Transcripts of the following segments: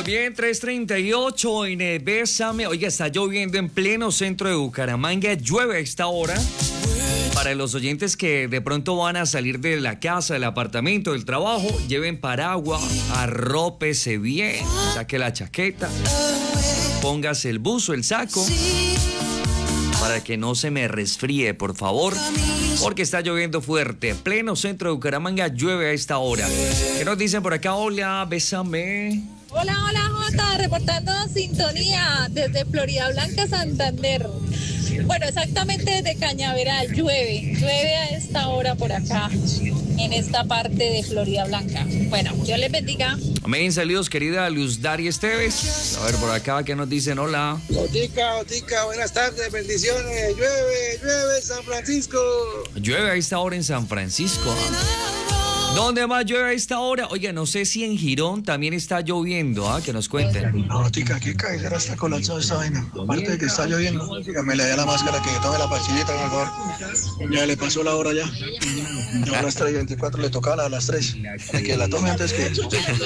Muy bien, 3:38 en Bésame. Oiga, está lloviendo en pleno centro de Bucaramanga. Llueve a esta hora. Para los oyentes que de pronto van a salir de la casa, del apartamento, del trabajo, lleven paraguas, arrópese bien, saque la chaqueta, póngase el buzo, el saco, para que no se me resfríe, por favor, porque está lloviendo fuerte. Pleno centro de Bucaramanga, llueve a esta hora. ¿Qué nos dicen por acá? Hola, bésame. Hola, Jota, reportando sintonía desde Florida Blanca, Santander. Bueno, exactamente desde Cañaveral, llueve a esta hora por acá, en esta parte de Florida Blanca. Bueno, Dios les bendiga. Amén, saludos querida Luz Dari Esteves. A ver por acá, ¿qué nos dicen? Hola. Otica, buenas tardes, bendiciones. Llueve en San Francisco. Llueve a esta hora en San Francisco. ¿Dónde más llueve a esta hora? Oiga, no sé si en Girón también está lloviendo, que nos cuenten. No, tica, qué cabecera está colapsado esta vaina. Aparte de que está lloviendo, dígame, le dé la máscara, que tome la pastillita, por favor. Ya le pasó la hora ya. Ya a las 3:24 le tocaba a las 3. Para que la tome antes que...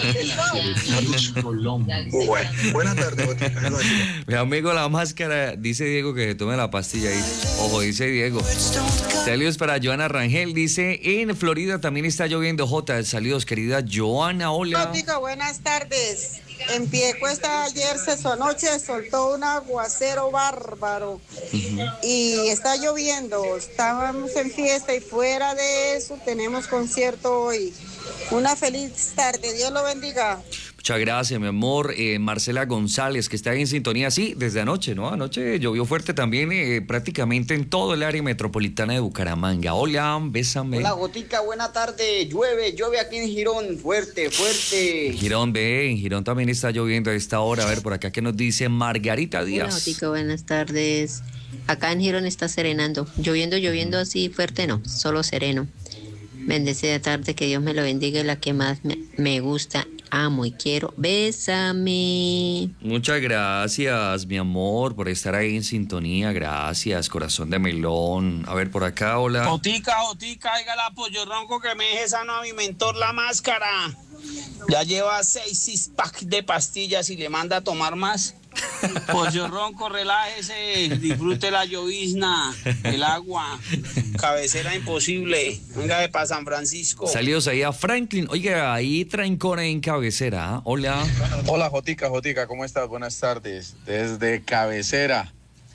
Bueno, buenas tardes, Otica. Mi amigo la máscara, dice Diego que se tome la pastilla ahí. Ojo, dice Diego. Saludos para Joana Rangel, dice, en Florida también está lloviendo. J, saludos querida Joana, hola. Otica, buenas tardes. En Piedecuesta ayer anoche soltó un aguacero bárbaro y está lloviendo. Estábamos en fiesta y fuera de eso tenemos concierto hoy. Una feliz tarde, Dios lo bendiga. Muchas gracias, mi amor. Marcela González, que está en sintonía, sí, desde anoche, ¿no? Anoche llovió fuerte también prácticamente en todo el área metropolitana de Bucaramanga. Hola, bésame. Hola, Gotica, buena tarde. Llueve aquí en Girón, fuerte. Girón, en Girón también está lloviendo a esta hora. A ver, por acá, ¿qué nos dice Margarita Díaz? Hola, Gotica, buenas tardes. Acá en Girón está serenando. Lloviendo así fuerte, no, solo sereno. Bendecida tarde, que Dios me lo bendiga, la que más me gusta, amo y quiero. Bésame. Muchas gracias, mi amor, por estar ahí en sintonía. Gracias, corazón de melón. A ver, por acá, hola. Otica, dígala pollo ronco que me deje sano a mi mentor la máscara. Ya lleva 6 six-pack de pastillas y le manda a tomar más. Pollo ronco, relájese, disfrute la llovizna, el agua, cabecera imposible, venga de para San Francisco. Saludos ahí a Franklin. Oiga, ahí trancón en cabecera, ¿eh? Hola. Hola, Jotica, ¿cómo estás? Buenas tardes. Desde cabecera,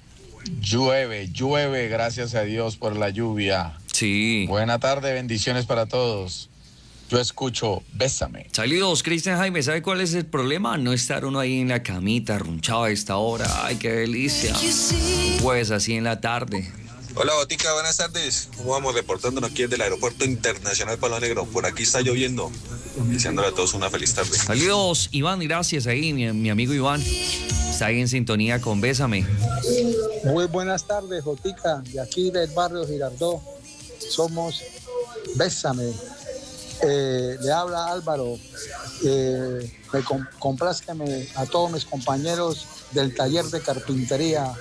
llueve, gracias a Dios por la lluvia. Sí. Buena tarde, bendiciones para todos. Yo escucho, bésame. Saludos, Cristian Jaime. ¿Sabe cuál es el problema? No estar uno ahí en la camita, arrunchado a esta hora. Ay, qué delicia. Pues así en la tarde. Hola, Botica, buenas tardes. ¿Cómo vamos? Reportándonos aquí desde el Aeropuerto Internacional Palo Negro. Por aquí está lloviendo. Deseándole a todos una feliz tarde. Saludos, Iván, gracias ahí, mi amigo Iván. Está ahí en sintonía con Bésame. Muy buenas tardes, Botica. De aquí del barrio Girardot. Somos Bésame. Le habla Álvaro. Complázcame a todos mis compañeros del taller de carpintería.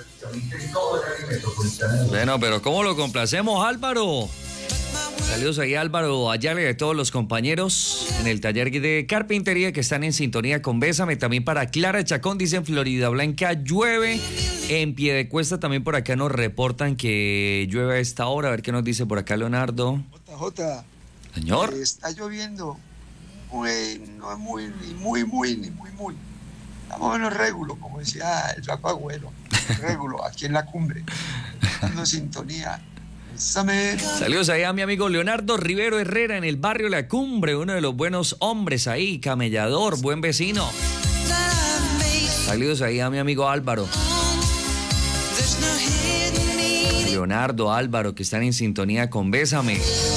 Bueno, pero ¿cómo lo complacemos, Álvaro? Saludos ahí, Álvaro Ayala y a todos los compañeros en el taller de carpintería que están en sintonía con Bésame. También para Clara Chacón, dicen Florida Blanca, llueve. En Piedecuesta también por acá nos reportan que llueve a esta hora. A ver qué nos dice por acá Leonardo. JJ. Señor. Está lloviendo. No es muy. Estamos en los régulos, como decía el Flaco Agüero. Régulo, aquí en la cumbre. Dando sintonía. Saludos ahí a mi amigo Leonardo Rivero Herrera en el barrio La Cumbre, uno de los buenos hombres ahí, camellador, buen vecino. Saludos ahí a mi amigo Álvaro. Leonardo, Álvaro, que están en sintonía con Bésame.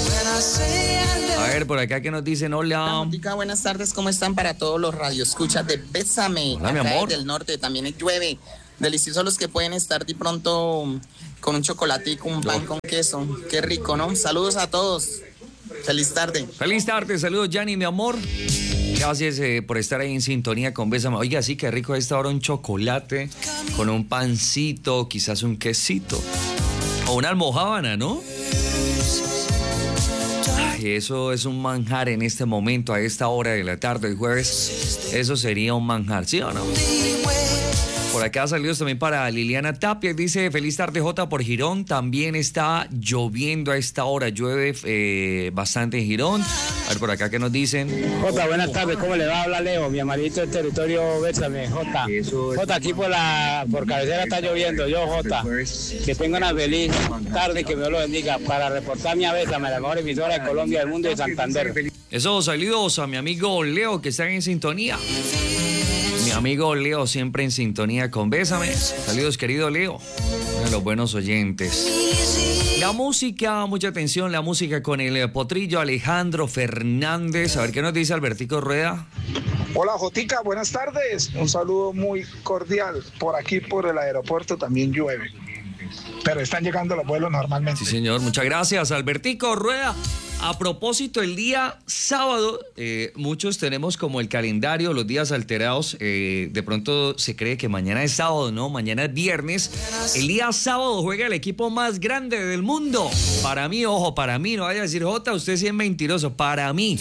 A ver, por acá que nos dicen, hola. Buenas tardes, ¿cómo están para todos los radioescuchas de Bésame? Hola, mi amor. Del norte también llueve. Deliciosos los que pueden estar de pronto con un chocolatico, un pan con queso. Qué rico, ¿no? Saludos a todos. Feliz tarde. Feliz tarde, saludos, Yanni, mi amor. Gracias por estar ahí en sintonía con Bésame. Oiga, sí, qué rico a esta hora un chocolate con un pancito, quizás un quesito o una almojábana, ¿no? eso es un manjar en este momento, a esta hora de la tarde del jueves. Eso sería un manjar, ¿sí o no? Por acá saludos también para Liliana Tapia. Dice, feliz tarde Jota por Girón. También está lloviendo a esta hora. Llueve bastante en Girón. A ver por acá qué nos dicen. Jota, buenas tardes. ¿Cómo le va? Habla Leo, mi amarito del territorio Bésame. Jota, Jota, aquí por cabecera está lloviendo. Yo, Jota, que tenga una feliz tarde, que Dios lo bendiga. Para reportarme a Bésame, la mejor emisora de Colombia, del mundo y de Santander. Eso, saludos a mi amigo Leo que está en sintonía. Mi amigo Leo siempre en sintonía con Bésame. Saludos, querido Leo. Uno de los buenos oyentes. La música, mucha atención, la música con el potrillo Alejandro Fernández. A ver qué nos dice Albertico Rueda. Hola Jotica, buenas tardes. Un saludo muy cordial. Por aquí, por el aeropuerto, también llueve. Pero están llegando los vuelos normalmente. Sí, señor. Muchas gracias, Albertico Rueda. A propósito, el día sábado, muchos tenemos como el calendario, los días alterados. De pronto se cree que mañana es sábado, ¿no? Mañana es viernes. El día sábado juega el equipo más grande del mundo. Para mí, ojo, para mí, no vaya a decir, Jota, usted sí es mentiroso. Para mí,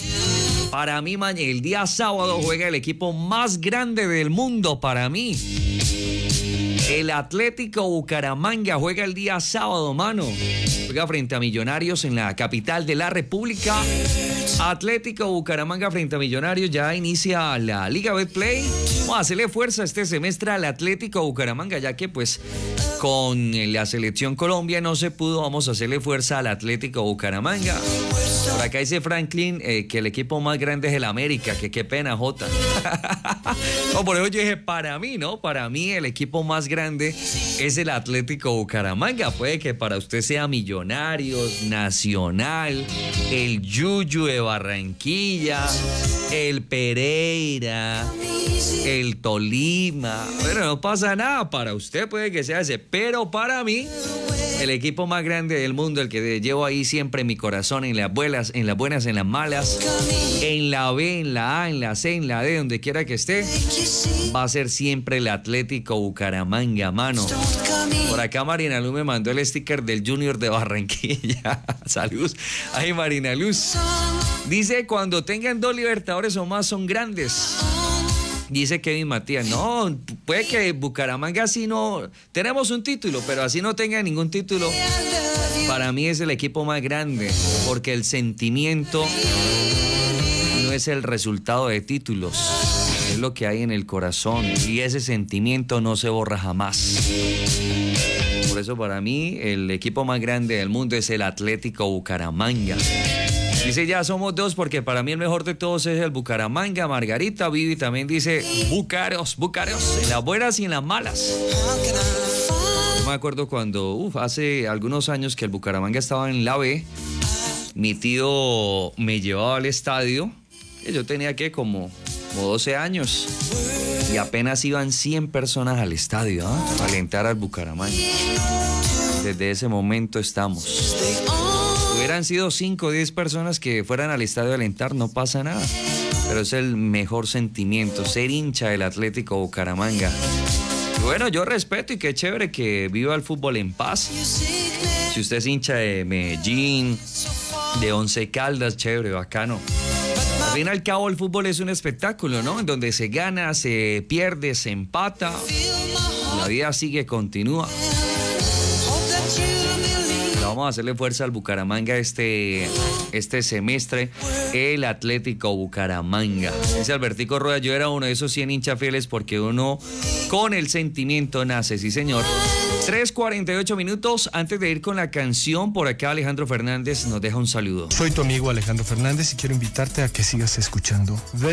el día sábado juega el equipo más grande del mundo, para mí. El Atlético Bucaramanga juega el día sábado, mano. Juega frente a Millonarios en la capital de la República. Atlético Bucaramanga frente a Millonarios. Ya inicia la Liga Betplay. Vamos a hacerle fuerza este semestre al Atlético Bucaramanga, ya que pues con la selección Colombia no se pudo. Vamos a hacerle fuerza al Atlético Bucaramanga. Por acá dice Franklin que el equipo más grande es el América, que qué pena, Jota. No, por eso yo dije, para mí, ¿no? Para mí el equipo más grande es el Atlético Bucaramanga. Puede que para usted sea Millonarios, Nacional, el Yuyu de Barranquilla, el Pereira, el Tolima. Bueno, no pasa nada. Para usted puede que sea ese, pero para mí el equipo más grande del mundo, el que llevo ahí siempre en mi corazón, en las buenas, en las malas, en la B, en la A, en la C, en la D, donde quiera que esté, va a ser siempre el Atlético Bucaramanga, mano. Por acá Marina Luz me mandó el sticker del Junior de Barranquilla. Saludos. Ay, Marina Luz. Dice, cuando tengan 2 Libertadores o más son grandes. Dice Kevin Matías, no, puede que Bucaramanga así no... Tenemos un título, pero así no tenga ningún título. Para mí es el equipo más grande, porque el sentimiento no es el resultado de títulos, es lo que hay en el corazón, y ese sentimiento no se borra jamás. Por eso para mí el equipo más grande del mundo es el Atlético Bucaramanga. Dice, ya somos 2 porque para mí el mejor de todos es el Bucaramanga. Margarita Vivi también dice, Bucaros, en las buenas y en las malas. Yo me acuerdo cuando, hace algunos años que el Bucaramanga estaba en la B, mi tío me llevaba al estadio, y yo tenía que como 12 años, y apenas iban 100 personas al estadio, a alentar al Bucaramanga. Desde ese momento estamos. Hubieran sido 5 o 10 personas que fueran al estadio a alentar, no pasa nada. Pero es el mejor sentimiento, ser hincha del Atlético Bucaramanga. Y bueno, yo respeto y qué chévere que viva el fútbol en paz. Si usted es hincha de Medellín, de Once Caldas, chévere, bacano. Al fin y al cabo el fútbol es un espectáculo, ¿no? En donde se gana, se pierde, se empata. La vida sigue, continúa. Vamos a hacerle fuerza al Bucaramanga este semestre, el Atlético Bucaramanga. Dice Albertico Rueda, yo era uno de esos 100 hinchas fieles porque uno con el sentimiento nace, sí señor. 3:48 minutos, antes de ir con la canción, por acá Alejandro Fernández nos deja un saludo. Soy tu amigo Alejandro Fernández y quiero invitarte a que sigas escuchando